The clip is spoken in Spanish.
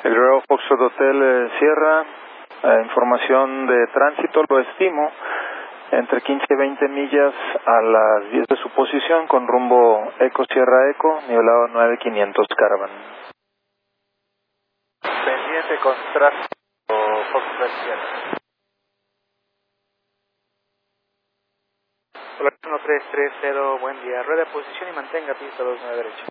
El Bravo Foxtrot Hotel Sierra, información de tránsito, lo estimo entre 15 y 20 millas a las 10 de su posición con rumbo Eco Sierra Eco, nivelado 9500 Caravan. Pendiente con tráfico Foxtrot Sierra. Hola, 1330, buen día. Rueda de posición y mantenga pista 29 derecha.